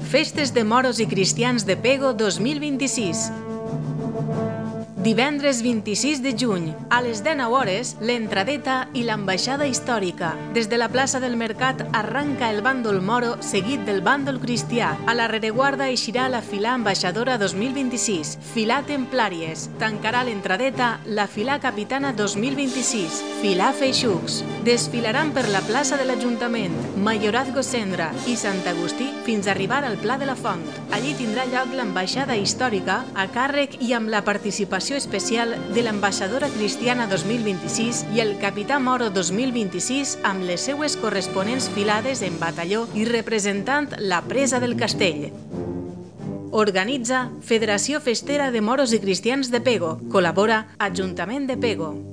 Festes de Moros i Cristians de Pego 2026. Divendres 26 de juny, a les 19 hores, l'entradeta i l'ambaixada històrica. Des de la plaça del Mercat arranca el bàndol moro seguit del bàndol cristià. A la rereguarda eixirà la filà ambaixadora 2026, filà templàries. Tancarà l'entradeta la filà capitana 2026, filà feixucs. Desfilaran per la plaça de l'Ajuntament, Mayorazgo Cendra i Sant Agustí fins a arribar al Pla de la Font. Allí tindrà lloc l'ambaixada històrica a càrrec i amb la participació especial de l'ambaixadora cristiana 2026 i el capità moro 2026 amb les seues corresponents filades en batalló i representant la presa del castell. Organitza Federació Festera de Moros i Cristians de Pego. Col·labora Ajuntament de Pego.